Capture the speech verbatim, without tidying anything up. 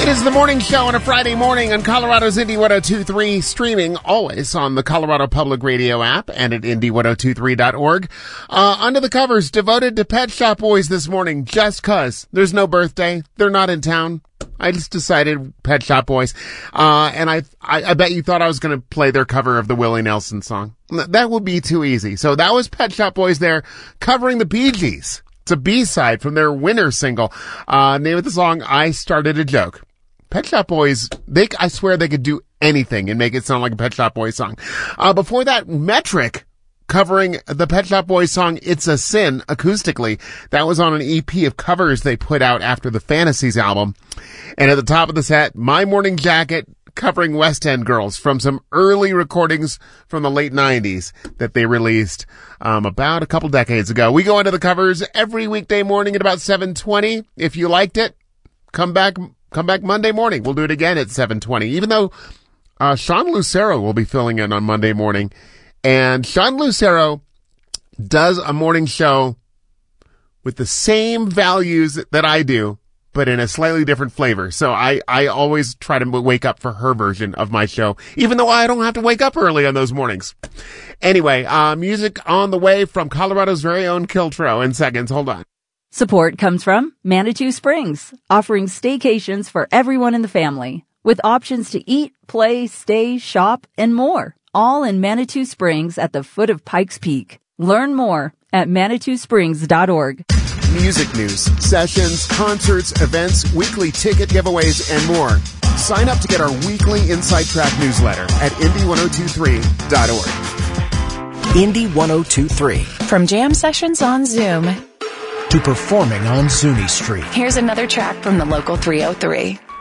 It is the morning show on a Friday morning on Colorado's Indy one oh two point three, streaming always on the Colorado Public Radio app and at Indy one oh two three dot org. Uh, under the covers, devoted to Pet Shop Boys this morning, just cause. There's no birthday. They're not in town. I just decided Pet Shop Boys. Uh, and I, I, I bet you thought I was going to play their cover of the Willie Nelson song. That would be too easy. So that was Pet Shop Boys there covering the Bee Gees. It's a B-side from their winter single. Uh, name of the song, I Started a Joke. Pet Shop Boys, they, I swear they could do anything and make it sound like a Pet Shop Boys song. Uh, before that, Metric covering the Pet Shop Boys song It's a Sin acoustically. That was on an E P of covers they put out after the Fantasies album. And at the top of the set, My Morning Jacket covering West End Girls from some early recordings from the late nineties that they released um, about a couple decades ago. We go into the covers every weekday morning at about seven twenty. If you liked it, come back come back Monday morning. We'll do it again at seven twenty, even though uh, Sean Lucero will be filling in on Monday morning. And Sean Lucero does a morning show with the same values that I do, but in a slightly different flavor. So I, I always try to wake up for her version of my show, even though I don't have to wake up early on those mornings. Anyway, uh, music on the way from Colorado's very own Kiltro in seconds. Hold on. Support comes from Manitou Springs, offering staycations for everyone in the family, with options to eat, play, stay, shop, and more, all in Manitou Springs at the foot of Pikes Peak. Learn more at manitou springs dot org. Music news, sessions, concerts, events, weekly ticket giveaways, and more. Sign up to get our weekly Inside Track newsletter at indy one oh two three dot org. Indy one oh two three. From jam sessions on Zoom to performing on Zuni Street. Here's another track from the local three oh three.